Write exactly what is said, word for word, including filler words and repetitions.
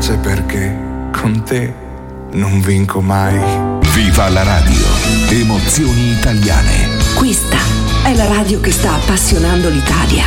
piace perché con te non vinco mai. Viva la radio, emozioni italiane. Questa è la radio che sta appassionando l'Italia.